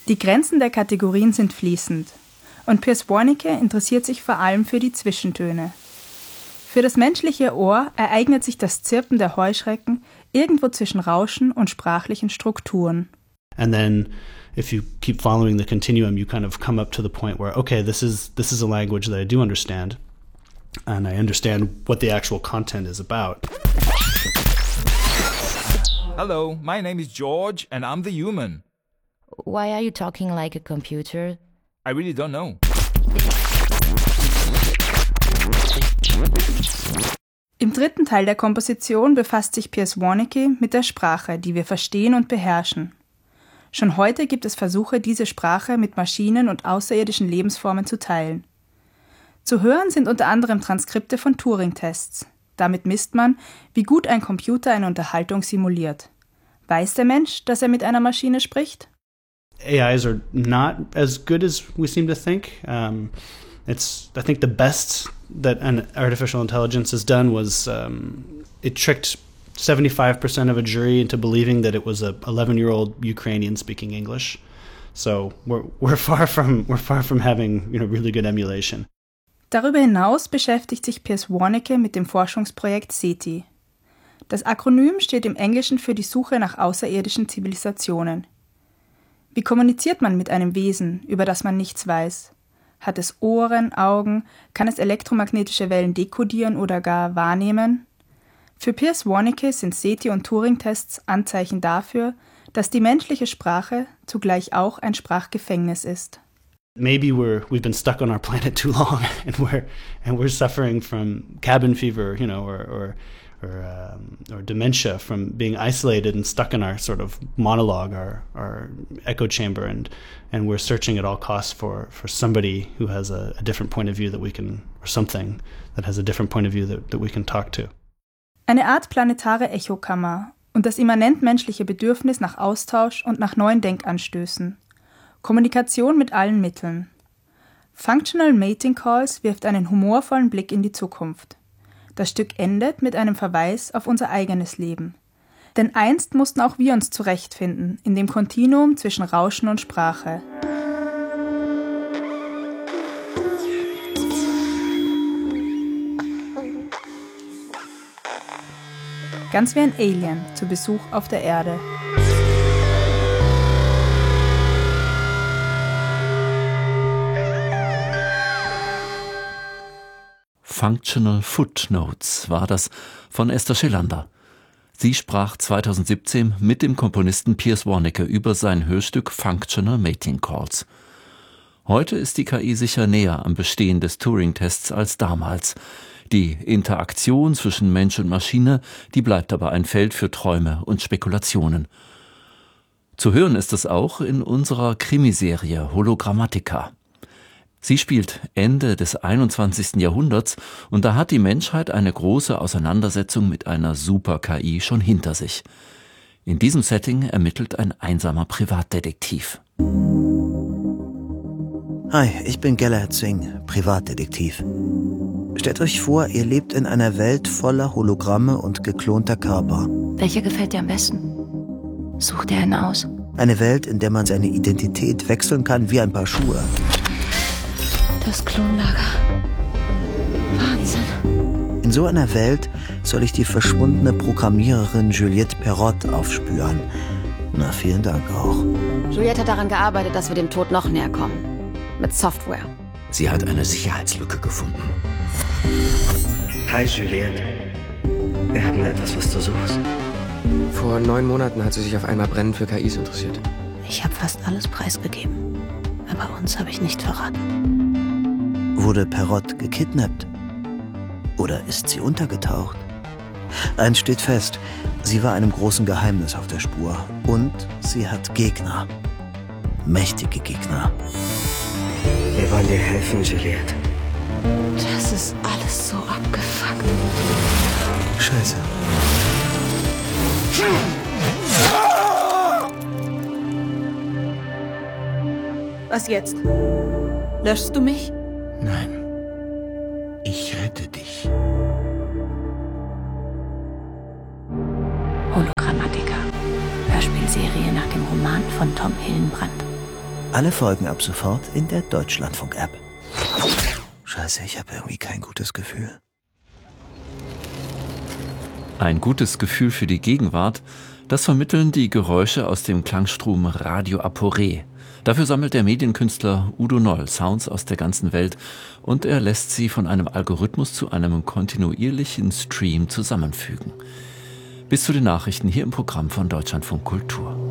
Die Grenzen der Kategorien sind fließend und Piers Warnicke interessiert sich vor allem für die Zwischentöne. Für das menschliche Ohr ereignet sich das Zirpen der Heuschrecken irgendwo zwischen Rauschen und sprachlichen Strukturen. And then if you keep following the continuum, you kind of come up to the point where, okay, this is a language that I do understand, and I understand what the actual content is about. Hello, my name is George, and I'm the human. Why are you talking like a computer? I really don't know. Im dritten Teil der Komposition befasst sich Piers Warnicke mit der Sprache, die wir verstehen und beherrschen. Schon heute gibt es Versuche, diese Sprache mit Maschinen und außerirdischen Lebensformen zu teilen. Zu hören sind unter anderem Transkripte von Turing-Tests. Damit misst man, wie gut ein Computer eine Unterhaltung simuliert. Weiß der Mensch, dass er mit einer Maschine spricht? AIs are not as good as we seem to think. I think the best that an artificial intelligence has done was it tricked 75% of a jury into believing that it was a 11-year-old Ukrainian speaking English. So we're far from having really good emulation. Darüber hinaus beschäftigt sich Piers Warnicke mit dem Forschungsprojekt SETI. Das Akronym steht im Englischen für die Suche nach außerirdischen Zivilisationen. Wie kommuniziert man mit einem Wesen, über das man nichts weiß? Hat es Ohren, Augen? Kann es elektromagnetische Wellen dekodieren oder gar wahrnehmen? Für Piers Warnicke sind SETI und Turing-Tests Anzeichen dafür, dass die menschliche Sprache zugleich auch ein Sprachgefängnis ist. Maybe we've been stuck on our planet too long, and we're suffering from cabin fever, or dementia from being isolated and stuck in our sort of monologue, our echo chamber, and we're searching at all costs for somebody who has a different point of view that we can, or something that has a different point of view that we can talk to. Eine Art planetare Echokammer und das immanent menschliche Bedürfnis nach Austausch und nach neuen Denkanstößen. Kommunikation mit allen Mitteln. Functional Mating Calls wirft einen humorvollen Blick in die Zukunft. Das Stück endet mit einem Verweis auf unser eigenes Leben. Denn einst mussten auch wir uns zurechtfinden in dem Kontinuum zwischen Rauschen und Sprache. Ganz wie ein Alien zu Besuch auf der Erde. Functional Footnotes war das von Esther Schelander. Sie sprach 2017 mit dem Komponisten Piers Warnicke über sein Hörstück Functional Mating Calls. Heute ist die KI sicher näher am Bestehen des Turing-Tests als damals. Die Interaktion zwischen Mensch und Maschine, die bleibt aber ein Feld für Träume und Spekulationen. Zu hören ist es auch in unserer Krimiserie Hologrammatica. Sie spielt Ende des 21. Jahrhunderts und da hat die Menschheit eine große Auseinandersetzung mit einer Super-KI schon hinter sich. In diesem Setting ermittelt ein einsamer Privatdetektiv. Hi, ich bin Galahad Singh, Privatdetektiv. Stellt euch vor, ihr lebt in einer Welt voller Hologramme und geklonter Körper. Welcher gefällt dir am besten? Such dir einen aus. Eine Welt, in der man seine Identität wechseln kann wie ein Paar Schuhe. Das Klonlager. Wahnsinn. In so einer Welt soll ich die verschwundene Programmiererin Juliette Perrott aufspüren. Na, vielen Dank auch. Juliette hat daran gearbeitet, dass wir dem Tod noch näher kommen. Mit Software. Sie hat eine Sicherheitslücke gefunden. Hi Juliette. Wir haben etwas, was du suchst. Vor 9 Monaten hat sie sich auf einmal brennend für KIs interessiert. Ich habe fast alles preisgegeben. Aber uns habe ich nicht verraten. Wurde Perrott gekidnappt? Oder ist sie untergetaucht? Eins steht fest, sie war einem großen Geheimnis auf der Spur. Und sie hat Gegner. Mächtige Gegner. Wir wollen dir helfen, Juliette. Das ist alles so abgefuckt. Scheiße. Was jetzt? Löschst du mich? Nein. Ich rette dich. Hologrammatica. Hörspielserie nach dem Roman von Tom Hillenbrand. Alle Folgen ab sofort in der Deutschlandfunk-App. Scheiße, ich habe irgendwie kein gutes Gefühl. Ein gutes Gefühl für die Gegenwart, das vermitteln die Geräusche aus dem Klangstrom Radio Aporé. Dafür sammelt der Medienkünstler Udo Noll Sounds aus der ganzen Welt und er lässt sie von einem Algorithmus zu einem kontinuierlichen Stream zusammenfügen. Bis zu den Nachrichten hier im Programm von Deutschlandfunk Kultur.